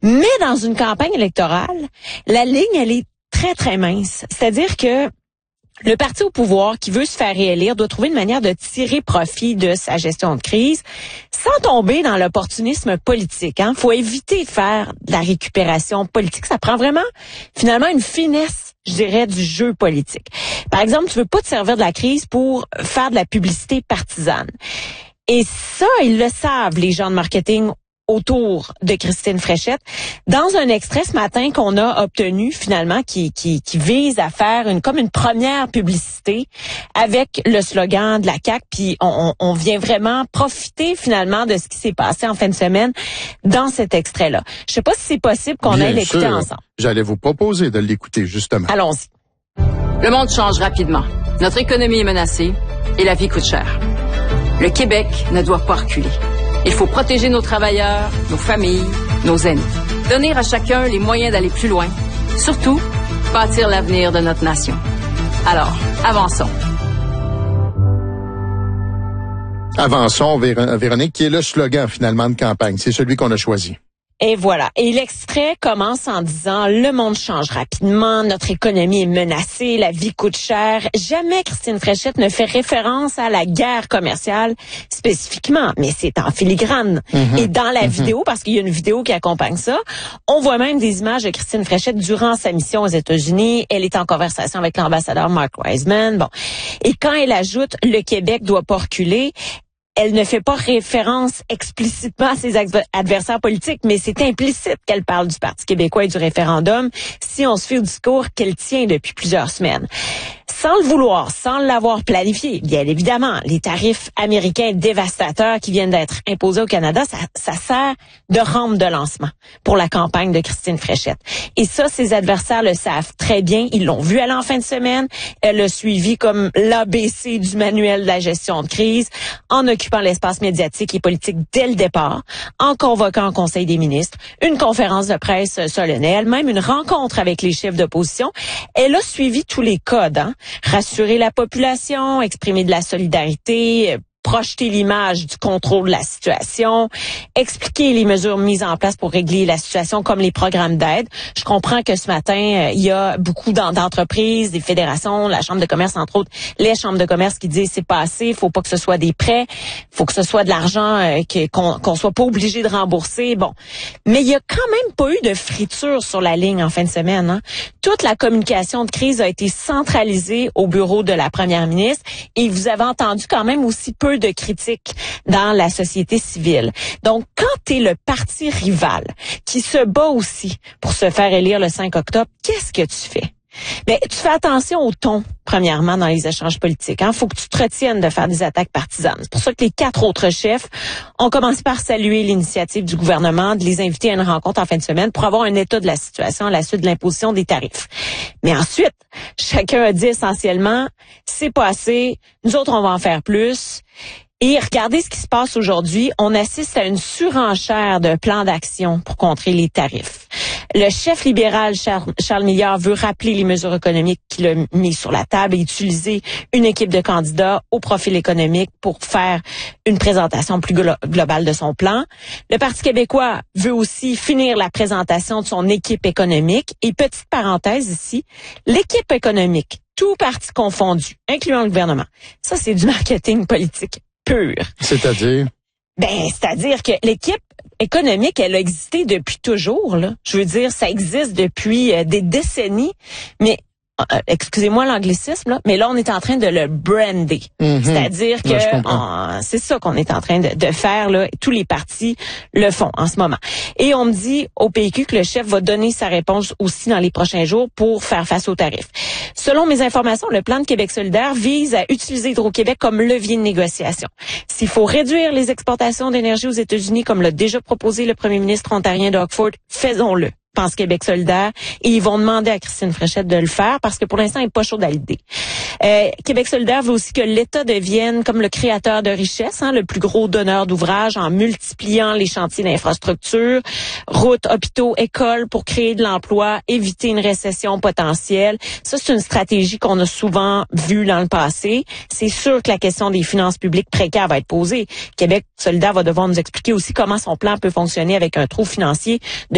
Mais dans une campagne électorale, la ligne, elle est très, très mince. C'est-à-dire que le parti au pouvoir qui veut se faire réélire doit trouver une manière de tirer profit de sa gestion de crise sans tomber dans l'opportunisme politique. Faut éviter de faire de la récupération politique. Ça prend vraiment, finalement, une finesse, je dirais, du jeu politique. Par exemple, tu veux pas te servir de la crise pour faire de la publicité partisane. Et ça, ils le savent, les gens de marketing autour de Christine Fréchette, dans un extrait ce matin qu'on a obtenu finalement qui vise à faire une première publicité avec le slogan de la CAQ, puis on vient vraiment profiter finalement de ce qui s'est passé en fin de semaine dans cet extrait-là. Je sais pas si c'est possible qu'on aille l'écouter ensemble. J'allais vous proposer de l'écouter justement. Allons-y. Le monde change rapidement. Notre économie est menacée et la vie coûte cher. Le Québec ne doit pas reculer. Il faut protéger nos travailleurs, nos familles, nos aînés. Donner à chacun les moyens d'aller plus loin. Surtout, bâtir l'avenir de notre nation. Alors, avançons. Avançons, Véronique, qui est le slogan finalement de campagne. C'est celui qu'on a choisi. Et voilà. Et l'extrait commence en disant « Le monde change rapidement, notre économie est menacée, la vie coûte cher ». Jamais Christine Fréchette ne fait référence à la guerre commerciale spécifiquement, mais c'est en filigrane. Et dans la vidéo, parce qu'il y a une vidéo qui accompagne ça, on voit même des images de Christine Fréchette durant sa mission aux États-Unis. Elle est en conversation avec l'ambassadeur Mark Wiseman. Bon. Et quand elle ajoute « Le Québec doit pas reculer », elle ne fait pas référence explicitement à ses adversaires politiques, mais c'est implicite qu'elle parle du Parti québécois et du référendum si on se fie au discours qu'elle tient depuis plusieurs semaines. Sans le vouloir, sans l'avoir planifié, bien évidemment, les tarifs américains dévastateurs qui viennent d'être imposés au Canada, ça sert de rampe de lancement pour la campagne de Christine Fréchette. Et ça, ses adversaires le savent très bien. Ils l'ont vu aller en fin de semaine. Elle l'a suivi comme l'ABC du manuel de la gestion de crise, en occupant l'espace médiatique et politique dès le départ, en convoquant un conseil des ministres, une conférence de presse solennelle, même une rencontre avec les chefs d'opposition. Elle a suivi tous les codes, rassurer la population, exprimer de la solidarité, projeter l'image du contrôle de la situation, expliquer les mesures mises en place pour régler la situation comme les programmes d'aide. Je comprends que ce matin, il y a beaucoup d'entreprises, des fédérations, la Chambre de commerce, entre autres, les chambres de commerce qui disent c'est pas assez, faut pas que ce soit des prêts, faut que ce soit de l'argent qu'on soit pas obligé de rembourser. Bon. Mais il y a quand même pas eu de friture sur la ligne en fin de semaine. Toute la communication de crise a été centralisée au bureau de la première ministre et vous avez entendu quand même aussi peu de critiques dans la société civile. Donc, quand tu es le parti rival qui se bat aussi pour se faire élire le 5 octobre, qu'est-ce que tu fais? Ben, tu fais attention au ton, premièrement, dans les échanges politiques. Faut que tu te retiennes de faire des attaques partisanes. C'est pour ça que les 4 autres chefs ont commencé par saluer l'initiative du gouvernement de les inviter à une rencontre en fin de semaine pour avoir un état de la situation à la suite de l'imposition des tarifs. Mais ensuite, chacun a dit essentiellement, c'est pas assez, nous autres, on va en faire plus. Et regardez ce qui se passe aujourd'hui. On assiste à une surenchère de plans d'action pour contrer les tarifs. Le chef libéral Charles Milliard veut rappeler les mesures économiques qu'il a mis sur la table et utiliser une équipe de candidats au profil économique pour faire une présentation plus globale de son plan. Le Parti québécois veut aussi finir la présentation de son équipe économique. Et petite parenthèse ici, l'équipe économique, tout parti confondu, incluant le gouvernement, ça c'est du marketing politique pur. C'est-à-dire? C'est-à-dire que l'équipe économique, elle a existé depuis toujours, là. Je veux dire, ça existe depuis des décennies, mais excusez-moi l'anglicisme, là, mais là, on est en train de le brander. C'est-à-dire que c'est ça qu'on est en train de faire, là. Tous les partis le font en ce moment. Et on me dit au PQ que le chef va donner sa réponse aussi dans les prochains jours pour faire face aux tarifs. Selon mes informations, le plan de Québec solidaire vise à utiliser Hydro-Québec comme levier de négociation. S'il faut réduire les exportations d'énergie aux États-Unis, comme l'a déjà proposé le premier ministre ontarien Doug Ford, faisons-le. Pense Québec solidaire, et ils vont demander à Christine Fréchette de le faire parce que pour l'instant, elle n'est pas chaude à l'idée. Québec solidaire veut aussi que l'État devienne comme le créateur de richesse, le plus gros donneur d'ouvrages en multipliant les chantiers d'infrastructure, routes, hôpitaux, écoles pour créer de l'emploi, éviter une récession potentielle. Ça, c'est une stratégie qu'on a souvent vue dans le passé. C'est sûr que la question des finances publiques précaires va être posée. Québec solidaire va devoir nous expliquer aussi comment son plan peut fonctionner avec un trou financier de